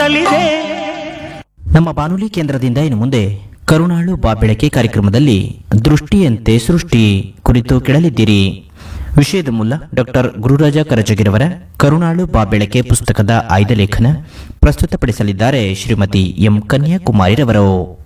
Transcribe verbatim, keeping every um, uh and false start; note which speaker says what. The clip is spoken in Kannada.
Speaker 1: ನಮ್ಮ ಬಾನುಲಿ ಕೇಂದ್ರದಿಂದ ಇನ್ನು ಮುಂದೆ ಕರುಣಾಳು ಬಾಬೆಳಕೆ ಕಾರ್ಯಕ್ರಮದಲ್ಲಿ ದೃಷ್ಟಿಯಂತೆ ಸೃಷ್ಟಿ ಕುರಿತು ಕೇಳಲಿದ್ದೀರಿ. ವಿಷಯದ ಮೂಲ ಡಾಕ್ಟರ್ ಗುರುರಾಜ ಕರಜಗಿರವರ ಕರುಣಾಳು ಬಾಬೆಳಕೆ ಪುಸ್ತಕದ ಆಯ್ದ ಲೇಖನ ಪ್ರಸ್ತುತಪಡಿಸಲಿದ್ದಾರೆ ಶ್ರೀಮತಿ ಎಂ ಕನ್ಯಾಕುಮಾರಿರವರು.